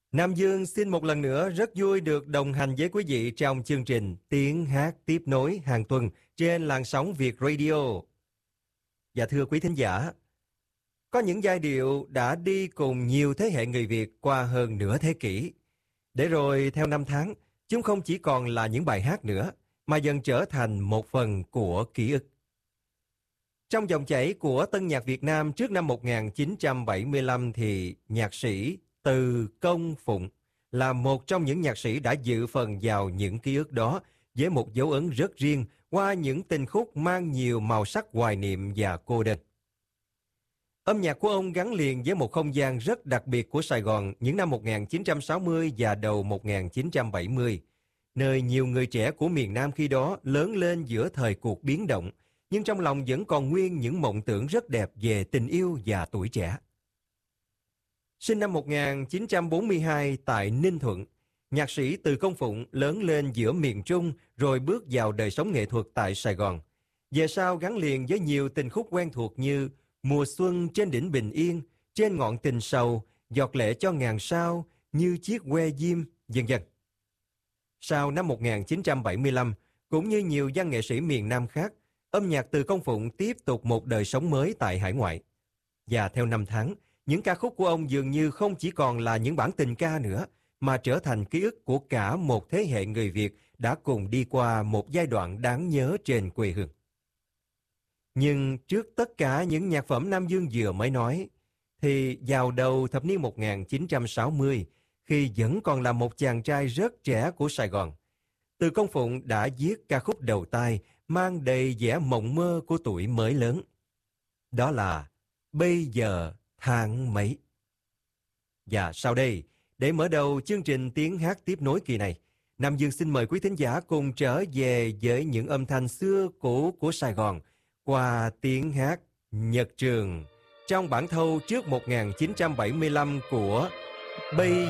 Nam Dương xin một lần nữa rất vui được đồng hành với quý vị trong chương trình Tiếng Hát Tiếp Nối hàng tuần trên làn sóng Việt Radio. Dạ thưa quý thính giả, có những giai điệu đã đi cùng nhiều thế hệ người Việt qua hơn nửa thế kỷ. Để rồi theo năm tháng, chúng không chỉ còn là những bài hát nữa, mà dần trở thành một phần của ký ức. Trong dòng chảy của tân nhạc Việt Nam trước năm 1975 thì nhạc sĩ Từ Công Phụng là một trong những nhạc sĩ đã dự phần vào những ký ức đó với một dấu ấn rất riêng qua những tình khúc mang nhiều màu sắc hoài niệm và cô đơn. Âm nhạc của ông gắn liền với một không gian rất đặc biệt của Sài Gòn những năm 1960 và đầu 1970, nơi nhiều người trẻ của miền Nam khi đó lớn lên giữa thời cuộc biến động, nhưng trong lòng vẫn còn nguyên những mộng tưởng rất đẹp về tình yêu và tuổi trẻ. Sinh năm 1942 tại Ninh Thuận, nhạc sĩ Từ Công Phụng lớn lên giữa miền Trung rồi bước vào đời sống nghệ thuật tại Sài Gòn. Về sau gắn liền với nhiều tình khúc quen thuộc như Mùa xuân trên đỉnh Bình Yên, Trên ngọn tình sầu, Giọt lệ cho ngàn sao, Như chiếc que diêm, vân vân. Sau năm 1975, cũng như nhiều văn nghệ sĩ miền Nam khác, âm nhạc Từ Công Phụng tiếp tục một đời sống mới tại hải ngoại. Và theo năm tháng, những ca khúc của ông dường như không chỉ còn là những bản tình ca nữa, mà trở thành ký ức của cả một thế hệ người Việt đã cùng đi qua một giai đoạn đáng nhớ trên quê hương. Nhưng trước tất cả những nhạc phẩm Nam Dương vừa mới nói, thì vào đầu thập niên 1960, khi vẫn còn là một chàng trai rất trẻ của Sài Gòn, Từ Công Phụng đã viết ca khúc đầu tay mang đầy vẻ mộng mơ của tuổi mới lớn. Đó là Bây giờ tháng mấy. Và sau đây, để mở đầu chương trình Tiếng Hát Tiếp Nối kỳ này, Nam Dương xin mời quý thính giả cùng trở về với những âm thanh xưa cũ của Sài Gòn qua tiếng hát Nhật Trường trong bản thâu trước 1975 của Bây